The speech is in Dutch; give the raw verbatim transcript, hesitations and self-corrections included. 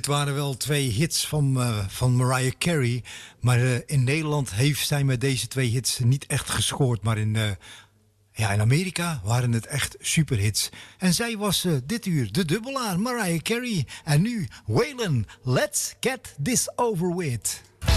Het waren wel twee hits van, uh, van Mariah Carey. Maar uh, in Nederland heeft zij met deze twee hits niet echt gescoord. Maar in, uh, ja, in Amerika waren het echt superhits. En zij was uh, dit uur de dubbelaar Mariah Carey. En nu Waylon, Let's Get This Over With.